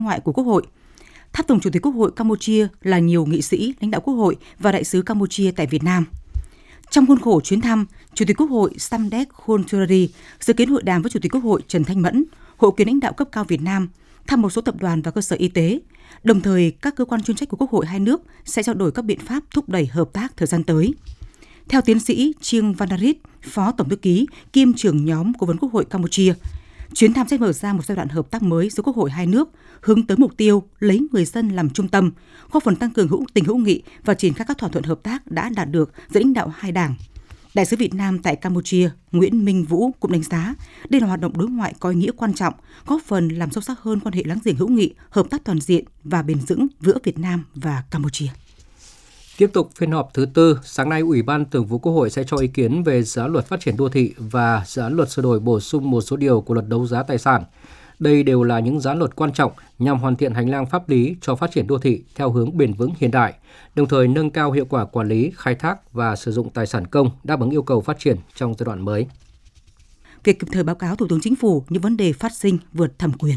ngoại của Quốc hội. Tháp tùng Chủ tịch Quốc hội Campuchia là nhiều nghị sĩ, lãnh đạo Quốc hội và đại sứ Campuchia tại Việt Nam. Trong khuôn khổ chuyến thăm, Chủ tịch Quốc hội Samdech Khon Chorari dự kiến hội đàm với Chủ tịch Quốc hội Trần Thanh Mẫn, hội kiến lãnh đạo cấp cao Việt Nam, thăm một số tập đoàn và cơ sở y tế. Đồng thời, các cơ quan chuyên trách của Quốc hội hai nước sẽ trao đổi các biện pháp thúc đẩy hợp tác thời gian tới. Theo tiến sĩ Chiang Vandarit, Phó Tổng thư ký kiêm trưởng nhóm Cố vấn Quốc hội Campuchia, chuyến thăm sẽ mở ra một giai đoạn hợp tác mới giữa Quốc hội hai nước, hướng tới mục tiêu lấy người dân làm trung tâm, góp phần tăng cường tình hữu nghị và triển khai các thỏa thuận hợp tác đã đạt được giữa lãnh đạo hai đảng. Đại sứ Việt Nam tại Campuchia Nguyễn Minh Vũ cũng đánh giá đây là hoạt động đối ngoại có ý nghĩa quan trọng, góp phần làm sâu sắc hơn quan hệ láng giềng hữu nghị, hợp tác toàn diện và bền vững giữa Việt Nam và Campuchia. Tiếp tục phiên họp thứ tư, sáng nay Ủy ban Thường vụ Quốc hội sẽ cho ý kiến về dự án luật phát triển đô thị và dự án luật sửa đổi bổ sung một số điều của luật đấu giá tài sản. Đây đều là những dự án luật quan trọng nhằm hoàn thiện hành lang pháp lý cho phát triển đô thị theo hướng bền vững hiện đại, đồng thời nâng cao hiệu quả quản lý, khai thác và sử dụng tài sản công đáp ứng yêu cầu phát triển trong giai đoạn mới. Việc kịp thời báo cáo Thủ tướng Chính phủ những vấn đề phát sinh vượt thẩm quyền.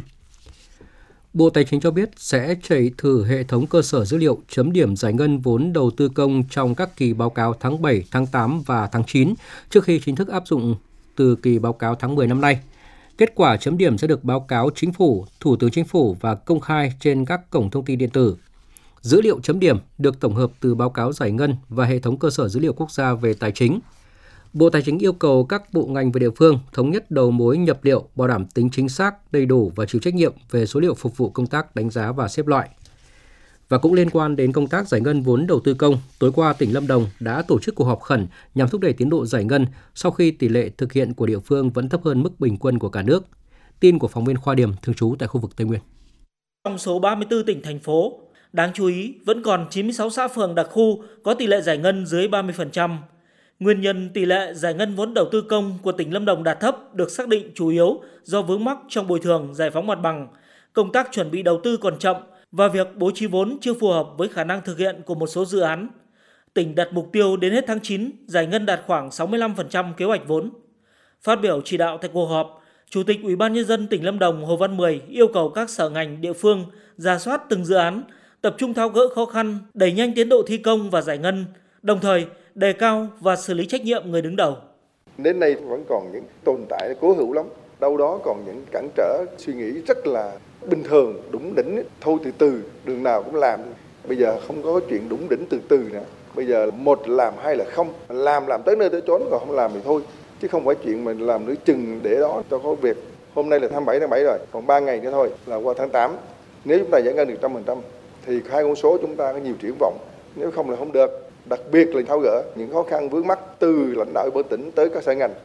Bộ Tài chính cho biết sẽ chạy thử hệ thống cơ sở dữ liệu chấm điểm giải ngân vốn đầu tư công trong các kỳ báo cáo tháng 7, tháng 8 và tháng 9 trước khi chính thức áp dụng từ kỳ báo cáo tháng 10 năm nay. Kết quả chấm điểm sẽ được báo cáo Chính phủ, Thủ tướng Chính phủ và công khai trên các cổng thông tin điện tử. Dữ liệu chấm điểm được tổng hợp từ báo cáo giải ngân và hệ thống cơ sở dữ liệu quốc gia về tài chính. Bộ Tài chính yêu cầu các bộ ngành và địa phương thống nhất đầu mối nhập liệu, bảo đảm tính chính xác, đầy đủ và chịu trách nhiệm về số liệu phục vụ công tác đánh giá và xếp loại. Và cũng liên quan đến công tác giải ngân vốn đầu tư công, tối qua tỉnh Lâm Đồng đã tổ chức cuộc họp khẩn nhằm thúc đẩy tiến độ giải ngân sau khi tỷ lệ thực hiện của địa phương vẫn thấp hơn mức bình quân của cả nước. Tin của phóng viên Khoa Điểm thường trú tại khu vực Tây Nguyên. Trong số 34 tỉnh, thành phố, đáng chú ý vẫn còn 96 xã phường đặc khu có tỷ lệ giải ngân dưới 30%. Nguyên nhân tỷ lệ giải ngân vốn đầu tư công của tỉnh Lâm Đồng đạt thấp được xác định chủ yếu do vướng mắc trong bồi thường, giải phóng mặt bằng, công tác chuẩn bị đầu tư còn chậm và việc bố trí vốn chưa phù hợp với khả năng thực hiện của một số dự án. Tỉnh đặt mục tiêu đến hết tháng 9 giải ngân đạt khoảng 65% kế hoạch vốn. Phát biểu chỉ đạo tại cuộc họp, Chủ tịch Ủy ban Nhân dân tỉnh Lâm Đồng Hồ Văn Mười yêu cầu các sở ngành địa phương rà soát từng dự án, tập trung tháo gỡ khó khăn, đẩy nhanh tiến độ thi công và giải ngân, đồng thời đề cao và xử lý trách nhiệm người đứng đầu. Đến nay vẫn còn những tồn tại cố hữu lắm, đâu đó còn những cản trở suy nghĩ rất là bình thường, đủng đỉnh, thôi từ từ, đường nào cũng làm. Bây giờ không có chuyện đủng đỉnh từ từ nữa. Bây giờ một làm hai là không, làm tới nơi tới chốn, còn không làm thì thôi. Chứ không phải chuyện mình làm nửa chừng để đó cho có việc. Hôm nay là tháng 7 rồi, còn 3 ngày nữa thôi là qua tháng 8. Nếu chúng ta giải ngân được 100% thì hai con số chúng ta có nhiều triển vọng, nếu không là không được. Đặc biệt là tháo gỡ những khó khăn vướng mắc từ lãnh đạo của tỉnh tới các sở ngành.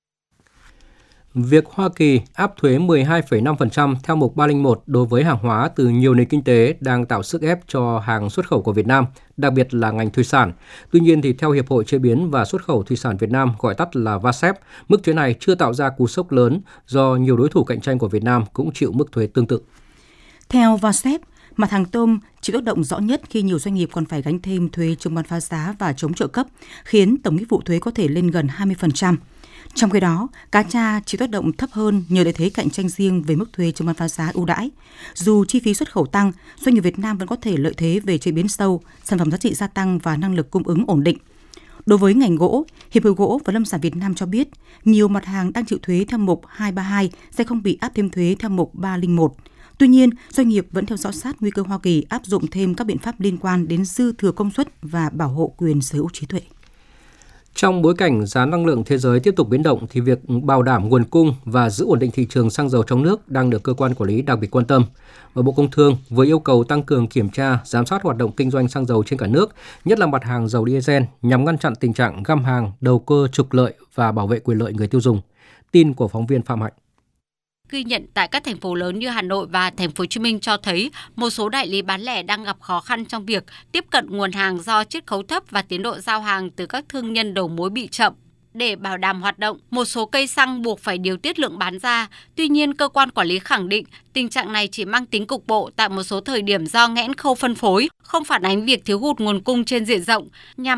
Việc Hoa Kỳ áp thuế 12,5% theo mục 301 đối với hàng hóa từ nhiều nền kinh tế đang tạo sức ép cho hàng xuất khẩu của Việt Nam, đặc biệt là ngành thủy sản. Tuy nhiên, thì theo Hiệp hội Chế biến và Xuất khẩu Thủy sản Việt Nam, gọi tắt là VASEP, mức thuế này chưa tạo ra cú sốc lớn do nhiều đối thủ cạnh tranh của Việt Nam cũng chịu mức thuế tương tự. Theo VASEP, mặt hàng tôm chịu tác động rõ nhất khi nhiều doanh nghiệp còn phải gánh thêm thuế chống bán phá giá và chống trợ cấp, khiến tổng nghĩa vụ thuế có thể lên gần 20%. Trong khi đó, cá tra chịu tác động thấp hơn nhờ lợi thế cạnh tranh riêng về mức thuế chống bán phá giá ưu đãi. Dù chi phí xuất khẩu tăng, doanh nghiệp Việt Nam vẫn có thể lợi thế về chế biến sâu, sản phẩm giá trị gia tăng và năng lực cung ứng ổn định. Đối với ngành gỗ, Hiệp hội Gỗ và Lâm sản Việt Nam cho biết, nhiều mặt hàng đang chịu thuế theo mục 232 sẽ không bị áp thêm thuế theo mục 301. Tuy nhiên, doanh nghiệp vẫn theo dõi sát nguy cơ Hoa Kỳ áp dụng thêm các biện pháp liên quan đến dư thừa công suất và bảo hộ quyền sở hữu trí tuệ. Trong bối cảnh giá năng lượng thế giới tiếp tục biến động thì việc bảo đảm nguồn cung và giữ ổn định thị trường xăng dầu trong nước đang được cơ quan quản lý đặc biệt quan tâm. Và Bộ Công Thương vừa yêu cầu tăng cường kiểm tra, giám sát hoạt động kinh doanh xăng dầu trên cả nước, nhất là mặt hàng dầu diesel nhằm ngăn chặn tình trạng găm hàng, đầu cơ trục lợi và bảo vệ quyền lợi người tiêu dùng. Tin của phóng viên Phạm Hạnh. Ghi nhận tại các thành phố lớn như Hà Nội và Thành phố Hồ Chí Minh cho thấy một số đại lý bán lẻ đang gặp khó khăn trong việc tiếp cận nguồn hàng do chiết khấu thấp và tiến độ giao hàng từ các thương nhân đầu mối bị chậm. Để bảo đảm hoạt động, một số cây xăng buộc phải điều tiết lượng bán ra. Tuy nhiên, cơ quan quản lý khẳng định tình trạng này chỉ mang tính cục bộ tại một số thời điểm do nghẽn khâu phân phối, không phản ánh việc thiếu hụt nguồn cung trên diện rộng. Nhằm